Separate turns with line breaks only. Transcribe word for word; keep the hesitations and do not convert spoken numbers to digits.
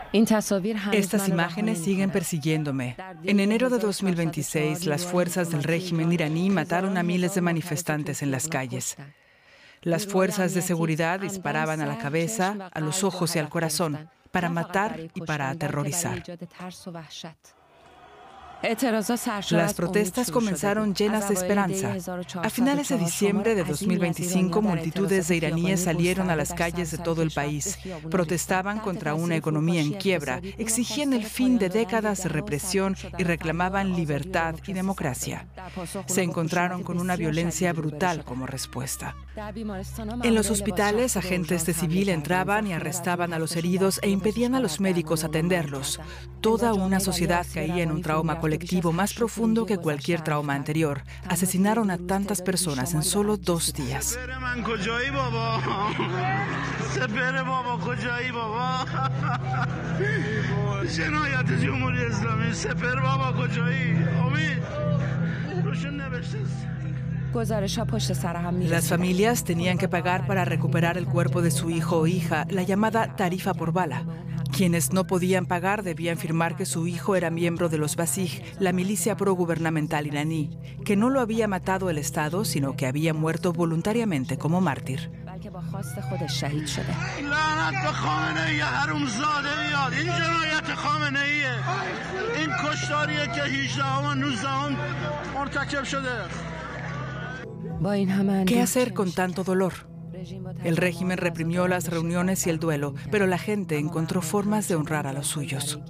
Estas imágenes siguen persiguiéndome. En enero de dos mil veintiséis, las fuerzas del régimen iraní mataron a miles de manifestantes en las calles. Las fuerzas de seguridad disparaban a la cabeza, a los ojos y al corazón, para matar y para aterrorizar. Las protestas comenzaron llenas de esperanza. A finales de diciembre de dos mil veinticinco, multitudes de iraníes salieron a las calles de todo el país. Protestaban contra una economía en quiebra, exigían el fin de décadas de represión y reclamaban libertad y democracia. Se encontraron con una violencia brutal como respuesta. En los hospitales, agentes de civil entraban y arrestaban a los heridos e impedían a los médicos atenderlos. Toda una sociedad caía en un trauma colectivo. colectivo más profundo que cualquier trauma anterior. Asesinaron a tantas personas en solo dos días. Las familias tenían que pagar para recuperar el cuerpo de su hijo o hija, la llamada tarifa por bala. Quienes no podían pagar debían firmar que su hijo era miembro de los Basij, la milicia progubernamental iraní, que no lo había matado el Estado, sino que había muerto voluntariamente como mártir. ¿Qué hacer con tanto dolor? El régimen reprimió las reuniones y el duelo, pero la gente encontró formas de honrar a los suyos.